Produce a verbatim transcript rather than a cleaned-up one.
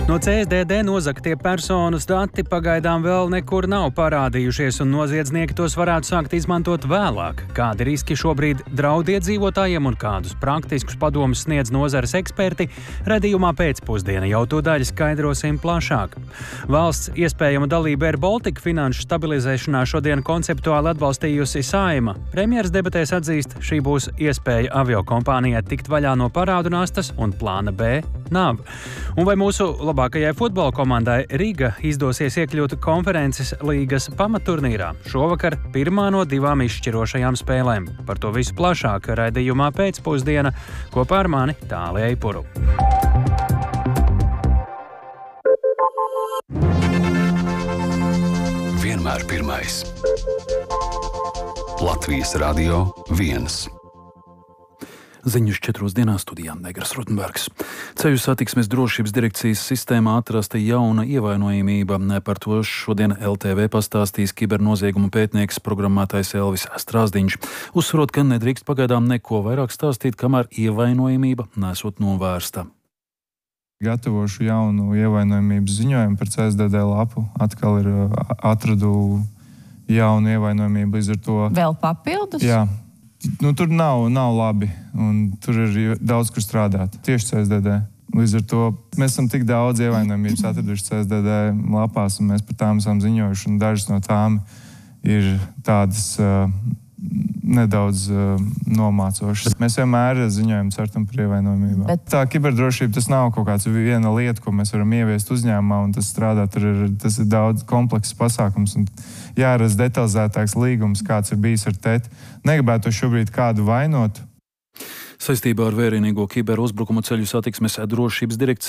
No C S D D nozagtie personas dati pagaidām vēl nekur nav parādījušies, un noziedznieki tos varētu sākt izmantot vēlāk. Kādi riski šobrīd draud iedzīvotājiem un kādus praktiskus padomus sniedz nozares eksperti, redzījumā pēcpusdiena jau to daļu skaidrosim plašāk. Valsts iespējama dalība Air Baltica finanšu stabilizēšanā šodien konceptuāli atbalstījusi Saeima. Premjers debatēs atzīst, šī būs iespēja aviokompānijai tikt vaļā no parādu nastas, un plāna B nav. Un vai mūsu labākajai futbola komandai Riga izdosies iekļūt konferences līgas pamatturnīrā? Šovakar pirmā no divām izšķirošajām spēlēm. Par to visu plašāk raidījumā pēcpusdiena kopā ar mani Tāli Eipuru. Vienmēr pirmais. Latvijas Radio viens. Ziņas četros dienās studijā Negras Rotenbergs. Ceļu satiksmes drošības direkcijas sistēmā atrasta jauna ievainojamība. Par to šodien L T V pastāstīs kibernoziegumu pētnieks programmētājs Elvis Strāzdiņš. Uzsverot, ka nedrīkst pagaidām neko vairāk stāstīt, kamēr ievainojamība nesot novērsta. Gatavošu jaunu ievainojamības ziņojumu par C S D D lapu. Atkal ir atradu jaunu ievainojamību, līdz ar to. Vēl papildus? Jā. Nu, tur nav, nav labi, un tur ir daudz, kur strādāt. Tieši C S D D. Līdz ar to mēs esam tik daudz ievainojamības atraduši C S D D lapās, un mēs par tām esam ziņojuši, un dažas no tām ir tādas uh, nedaudz uh, nomācošas. Mēs vienmēr ziņojam certam par ievainojamībām. Bet... Tā kiberdrošība, tas nav kaut kāds viena lieta, ko mēs varam ieviest uzņēmumā, un tas strādā, tur ir, tas ir daudz komplekss pasākums, un jāras detalizētāks līgums, kāds ir bijis ar teti. Negribētu šobrīd kādu vainot. Saistībā ar vērienīgo kiberuzbrukumu ceļu satiksmes drošības direkcija